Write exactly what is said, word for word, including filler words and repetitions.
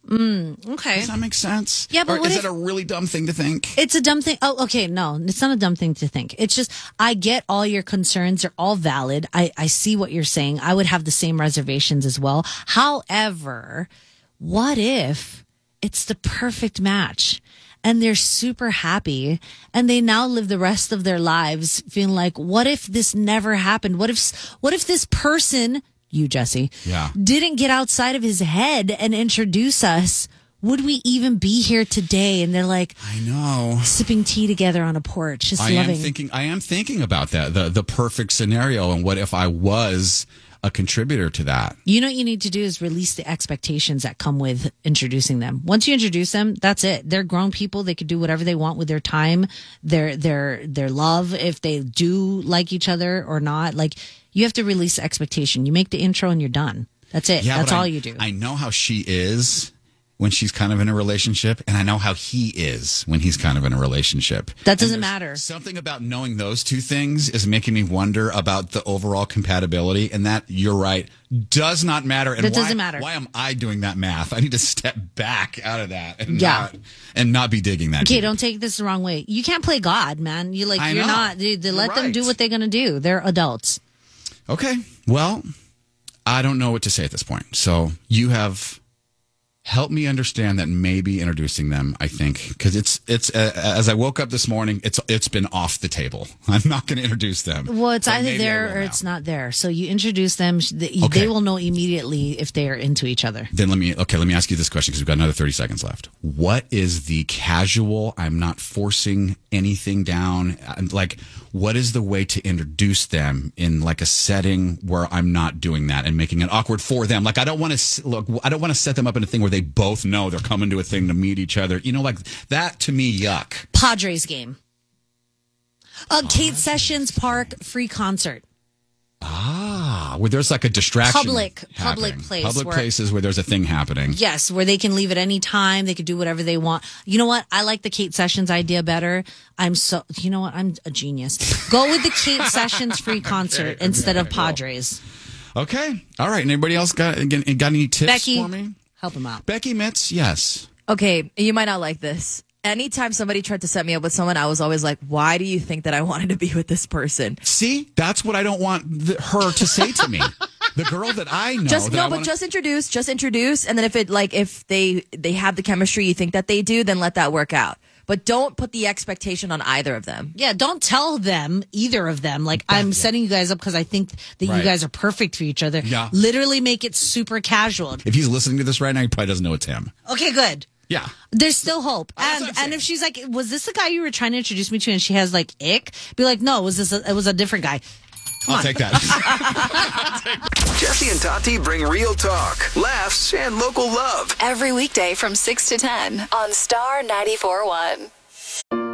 Mm, okay. Does that make sense? Yeah, but or what is if, that a really dumb thing to think? It's a dumb thing. Oh, okay. No, it's not a dumb thing to think. It's just, I get all your concerns. They're all valid. I, I see what you're saying. I would have the same reservations as well. However, what if it's the perfect match and they're super happy and they now live the rest of their lives feeling like, what if this never happened? What if, what if this person, you, Jesse, yeah. didn't get outside of his head and introduce us? Would we even be here today? And they're like, I know, sipping tea together on a porch, just I loving. am thinking. I am thinking about that. The the perfect scenario, and what if I was a contributor to that? You know what you need to do is release the expectations that come with introducing them. Once you introduce them, that's it. They're grown people. They could do whatever they want with their time, their their their love. If they do like each other or not, like you have to release the expectation. You make the intro and you're done. That's it. Yeah, that's all I, you do. I know how she is when she's kind of in a relationship, and I know how he is when he's kind of in a relationship. That doesn't matter. Something about knowing those two things is making me wonder about the overall compatibility, and that, you're right, does not matter. And that why, doesn't matter. Why am I doing that math? I need to step back out of that and, yeah. not, and not be digging that. Okay, deep. don't take this the wrong way. You can't play God, man. You like I you're know. not. They, they let You're them right. do what they're gonna do. They're adults. Okay, well, I don't know what to say at this point. So you have helped me understand that maybe introducing them, I think, because it's it's uh, as I woke up this morning, it's it's been off the table. I'm not going to introduce them. Well, it's but either maybe I there will or now. it's not there. So you introduce them. They, Okay. they will know immediately if they are into each other. Then let me okay. Let me ask you this question because we've got another thirty seconds left. What is the casual? I'm not forcing anything down. I'm like, what is the way to introduce them in like a setting where I'm not doing that and making it awkward for them? Like I don't want to look. I don't want to set them up in a thing where they both know they're coming to a thing to meet each other. You know, like that to me, yuck. Padres game. A Kate Sessions Park free concert. Ah, where there's like a distraction. Public- public happening. place Public where- places where there's a thing happening. Yes, where they can leave at any time. They could do whatever they want. You know what? I like the Kate Sessions idea better. I'm so, you know what? I'm a genius. Go with the Kate Sessions free concert Okay, instead of okay, well. Padres. Okay. All right. And anybody else got, got any tips Becky, for me? help them out. Becky Mitz, yes. Okay, you might not like this. Anytime somebody tried to set me up with someone, I was always like, why do you think that I wanted to be with this person? See, that's what I don't want the, her to say to me. The girl that I know. Just that no, I but wanna- just introduce, just introduce, and then if it like if they they have the chemistry you think that they do, then let that work out. But don't put the expectation on either of them. Yeah, don't tell them, either of them, like, I'm setting you guys up because I think that Right. you guys are perfect for each other. Yeah. Literally make it super casual. If he's listening to this right now, he probably doesn't know it's him. Okay, good. Yeah. There's still hope. That's And what I'm and if saying. she's like, was this the guy you were trying to introduce me to? And she has like ick, be like, no, was this a, it was a different guy. Come I'll on. take that. Jesse and Tati bring real talk, laughs, and local love. Every weekday from six to ten on Star ninety-four point one.